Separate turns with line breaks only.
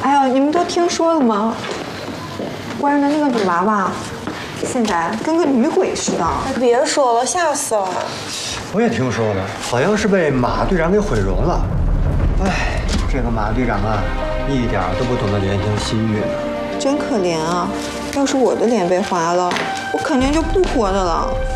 哎呦，你们都听说了吗？官人的那个女娃娃，现在跟个女鬼似的。
别说了，吓死了！
我也听说了，好像是被马队长给毁容了。哎，这个马队长啊，一点都不懂得怜香惜玉呢。
真可怜啊！要是我的脸被划了，我肯定就不活着了。